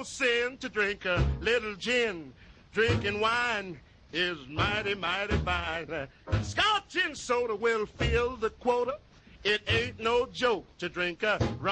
sin to drink a little gin. Drinking wine is mighty, mighty fine. Scotch and soda will fill the quota. It ain't no joke to drink a